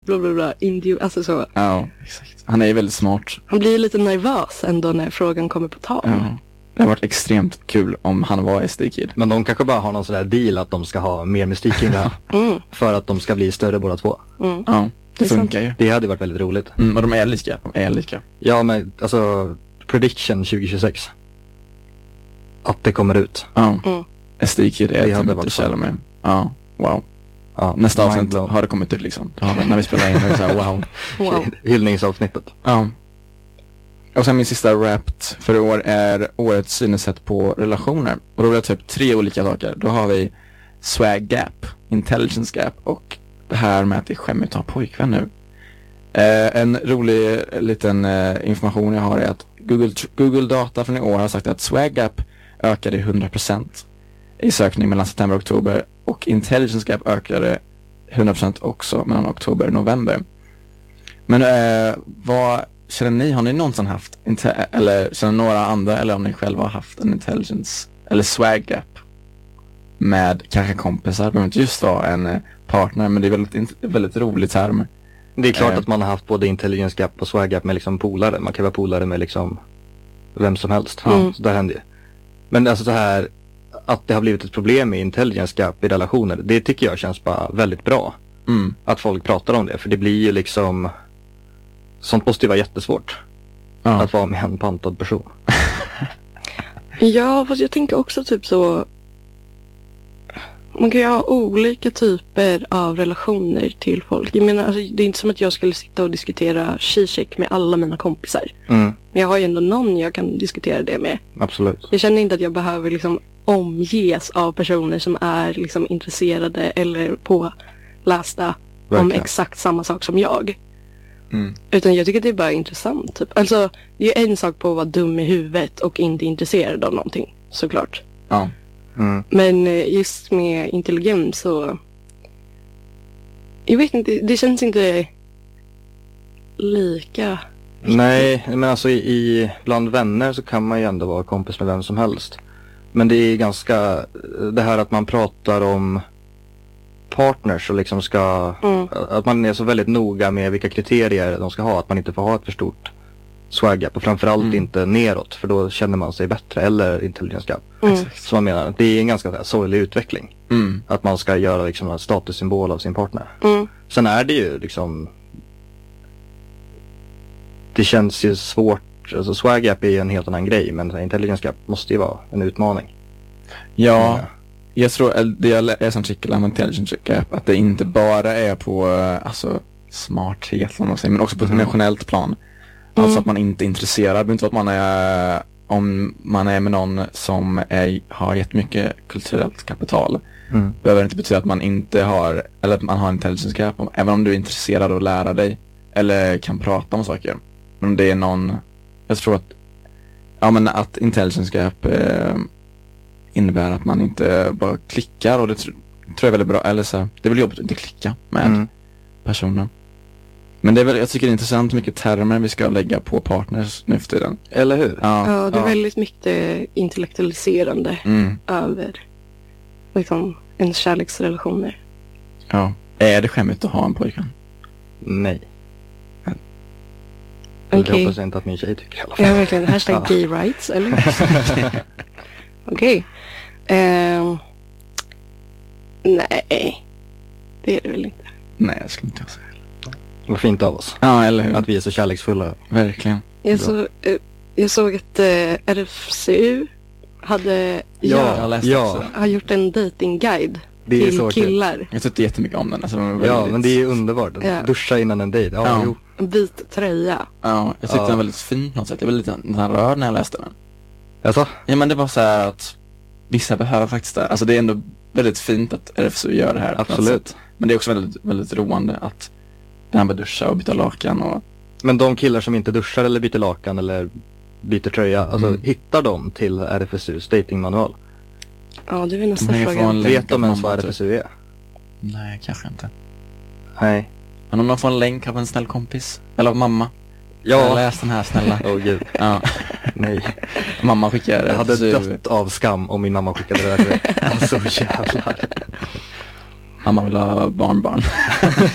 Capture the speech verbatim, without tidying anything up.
bla bla bla, Indio, alltså så. Ja, exakt. Han är ju väldigt smart. Han blir lite nervös ändå när frågan kommer på tal. Ja. Det har varit extremt kul om han var S D Kid. Men de kanske bara har någon sån där deal att de ska ha mer mystik kring det här. Mm. För att de ska bli större båda två. Mm. Ja, det, Det är funkar ju. Det hade varit väldigt roligt. Mm, och de är lika. De är lika. Ja, men alltså prediction tjugo tjugosex. Att det kommer ut. Ja. Mm. S D Kid är Det hade ett varit källa med. Ja, wow. Ja, Nästa avsnitt mindblown. har det kommit ut liksom. Ja, när vi spelar in det är så här, wow. Wow. Hyllningsavsnittet. Ja. Och sen min sista rapt för i år är årets synsätt på relationer. Och då vill jag ta upp tre olika saker. Då har vi swag gap, intelligence gap och det här med att det är skämmigt att ha pojkvän nu. Eh, en rolig liten eh, information jag har är att Google, Google Data från i år har sagt att swag gap ökade hundra procent i sökning mellan september och oktober och intelligence gap ökade hundra procent också mellan oktober och november. Men eh, vad känner ni, har ni någonsin haft inte, eller känner några andra eller om ni själva har haft en intelligence eller swag gap med kanske kompisar, det behöver inte just vara en eh, partner, men det är väldigt, väldigt rolig term. Det är klart Eh. att man har haft både intelligence gap och swag gap med liksom polare. Man kan vara polare med liksom vem som helst. Mm. Ja, så där händer ju. Men alltså så här, att det har blivit ett problem med intelligence gap i relationer, det tycker jag känns bara väldigt bra. Mm. Att folk pratar om det, för det blir ju liksom, sånt måste ju vara jättesvårt. Ja. Att vara med en pantad person. Ja, fast jag tänker också typ så. Man kan ju ha olika typer av relationer till folk. Jag menar, alltså, det är inte som att jag skulle sitta och diskutera Zizek med alla mina kompisar. Mm, Men jag har ju ändå någon jag kan diskutera det med. absolut. Jag känner inte att jag behöver liksom omges av personer som är liksom intresserade eller pålästa om Verkligen. exakt samma sak som jag. Mm. Utan jag tycker att det är bara intressant. Typ. Alltså, det är en sak på att vara dum i huvudet och inte intresserad av någonting, såklart. Ja. Mm. Men eh, just med intelligens så... Jag vet inte, det känns inte lika... Nej, men alltså i, i bland vänner så kan man ju ändå vara kompis med vem som helst. Men det är ganska, det här att man pratar om partners och liksom ska, Mm. att man är så väldigt noga med vilka kriterier de ska ha, att man inte får ha ett för stort swag gap och framförallt Mm. inte neråt, för då känner man sig bättre, eller intelligence gap. Mm. Så man menar, det är en ganska så här sorglig utveckling. Mm. Att man ska göra liksom en statussymbol av sin partner. Mm. Sen är det ju liksom, det känns ju svårt, alltså swag gap är ju en helt annan grej, men intelligence gap måste ju vara en utmaning. Ja, jag tror, eller det jag läste en artikel om intelligence gap, att det inte bara är på eh, alltså, smarthet, som man säger, men också på ett Mm. emotionellt plan. Mm. Alltså att man inte är intresserad, det behöver inte vara att man är, om man är med någon som är, har jättemycket kulturellt kapital, Mm. behöver inte betyda att man inte har, eller att man har intelligence gap, om- även om du är intresserad av att lära dig eller kan prata om saker. Men om det är någon, jag tror att, ja men att intelligence gap eh, innebär att man inte bara klickar, och det tr- tror jag är väldigt bra, eller så, det är väl jobbigt att inte klicka med Mm. personen. Men det är väl, jag tycker det är intressant hur mycket termer vi ska lägga på partners nu för tiden. Eller hur? Ja. Ja, det är Ja. väldigt mycket intellektualiserande Mm. över liksom, ens kärleksrelationer. Ja. Är det skämmigt att ha en pojkvän? Nej. Eller det Okej. hoppas jag inte att min tjej tycker i alla fall. Ja, verkligen. Hashtag Ja. gay rights, eller? Okej. Ehm, nej, det är det väl inte. Nej, jag skulle inte säga. Vad fint av oss. Ja, eller hur? Att vi är så kärleksfulla. Verkligen. Jag, Bra. så, eh, jag såg att eh, R F C U hade Ja, jag läste ja. också. har gjort en datingguide Det är till så kul. killar. Jag tyckte jättemycket om den. Alltså, den var Ja, väldigt- men det är ju underbart. Ja. Duscha innan en dejt. Ja, Ja. jo. En vit tröja. Ja, jag tyckte Ja. den var väldigt fin på något sätt. Jag var lite nästan rörd när jag läste den. Alltså, Ja, men det var så här att vissa behöver faktiskt det. Alltså det är ändå väldigt fint att R F S U gör det här. på något absolut. sätt. Men det är också väldigt, väldigt roande att den bör duscha och byta lakan och... Men de killar som inte duschar eller byter lakan eller byter tröja, alltså Mm. hittar de till R F S U's datingmanual? Ja, det är nästa Men jag får fråga. en länk Vet de av ens någon vad R typ. F S U är? Nej, kanske inte. Nej. Men om de får en länk av en snäll kompis. Eller av mamma. Jag Ja. läs den här snälla. Åh gud. Ja, Nej. mamma skickar Jag hade R F S U. dött av skam om min mamma skickade det där till mig. Alltså jävlar. Mamma vill ha barnbarn.